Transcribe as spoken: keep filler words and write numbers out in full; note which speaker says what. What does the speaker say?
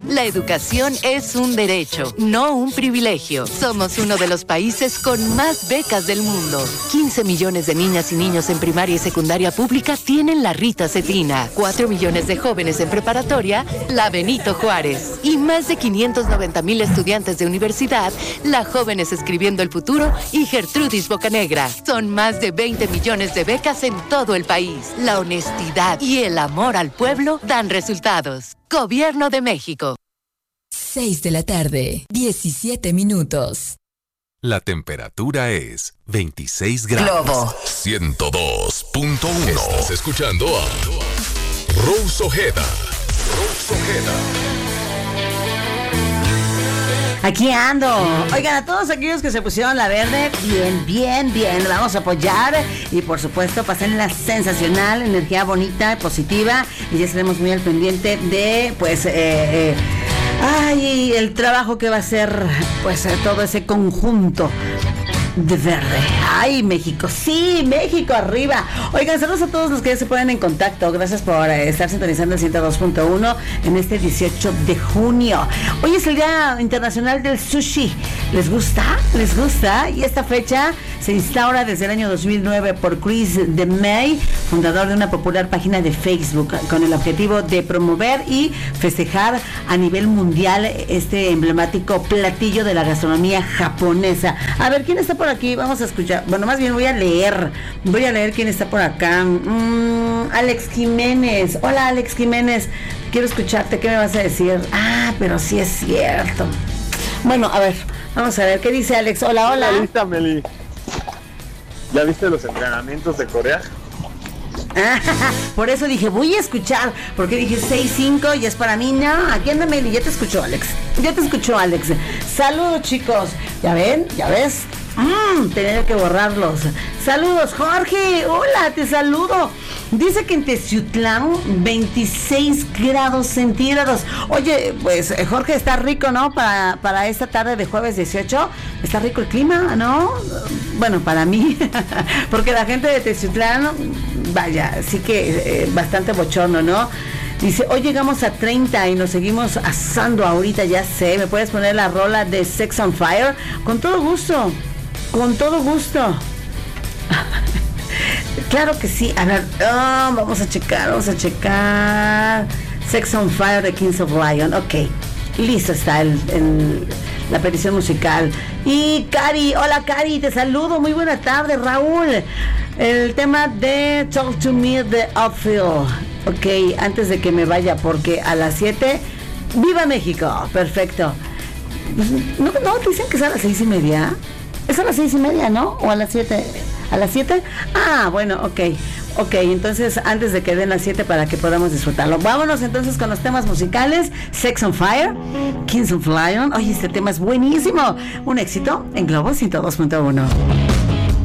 Speaker 1: La educación es un derecho, no un privilegio. Somos uno de los países con más becas del mundo. quince millones de niñas y niños en primaria y secundaria pública tienen la Rita Cetina. cuatro millones de jóvenes en preparatoria, la Benito Juárez. Y más de quinientos noventa mil estudiantes de universidad, la Jóvenes Escribiendo el Futuro y Gertrudis Bocanegra. Son más de veinte millones de becas en todo el país. La honestidad y el amor al pueblo dan resultados. Gobierno de México.
Speaker 2: seis de la tarde, diecisiete minutos.
Speaker 3: La temperatura es veintiséis grados.
Speaker 4: Globo
Speaker 3: ciento dos punto uno. Estás escuchando a Rose Ojeda. Rose Ojeda.
Speaker 5: Aquí ando. Oigan, a todos aquellos que se pusieron la verde, bien, bien, bien, lo vamos a apoyar. Y por supuesto, pasenla sensacional, energía bonita y positiva. Y ya estaremos muy al pendiente de, pues, eh, eh, ay, el trabajo que va a hacer, pues, eh, todo ese conjunto de verde. Ay, México, sí, México arriba. Oigan, saludos a todos los que ya se ponen en contacto. Gracias por eh, estar sintonizando el ciento dos punto uno en este dieciocho de junio. Hoy es el Día Internacional del Sushi. ¿Les gusta? ¿Les gusta? Y esta fecha se instaura desde el año dos mil nueve por Chris DeMay, fundador de una popular página de Facebook, con el objetivo de promover y festejar a nivel mundial este emblemático platillo de la gastronomía japonesa. A ver, ¿quién está por aquí? Vamos a escuchar. Bueno, más bien voy a leer. Voy a leer quién está por acá. Mm, Alex Jiménez. Hola, Alex Jiménez. Quiero escucharte. ¿Qué me vas a decir? Ah, pero sí es cierto. Bueno, a ver. Vamos a ver. ¿Qué dice Alex? Hola, hola.
Speaker 6: ¿Ya viste, Meli? ¿Ya viste los entrenamientos de Corea?
Speaker 5: Por eso dije, voy a escuchar, porque dije seis cinco y es para mí. No, aquí anda Meli, ya te escuchó Alex. Ya te escuchó Alex. Saludos, chicos. ¿Ya ven? ¿Ya ves? Mmm, tenía que borrarlos. Saludos, Jorge. Hola, te saludo. Dice que en Teciutlán veintiséis grados centígrados. Oye, pues Jorge, está rico, ¿no? Para, para esta tarde de jueves dieciocho. Está rico el clima, ¿no? Bueno, para mí. Porque la gente de Teciutlán, vaya, sí que eh, bastante bochorno, ¿no? Dice, hoy llegamos a treinta y nos seguimos asando ahorita, ya sé. ¿Me puedes poner la rola de Sex on Fire? Con todo gusto. Con todo gusto. Claro que sí. A ver, oh, vamos a checar, vamos a checar. Sex on Fire de Kings of Lion. Ok, listo está el, el, la petición musical. Y Cari, hola Cari, te saludo. Muy buena tarde, Raúl. El tema de Talk to Me de Outfield. Ok, antes de que me vaya, porque a las siete, ¡viva México! Perfecto. ¿No, no dicen que es a las seis y media? Es a las seis y media, ¿no? ¿O a las siete? ¿A las siete? Ah, bueno, ok. Ok, entonces antes de que den las siete para que podamos disfrutarlo. Vámonos entonces con los temas musicales. Sex on Fire, Kings of Lion. Oye, este tema es buenísimo. Un éxito en Globo ciento dos punto uno.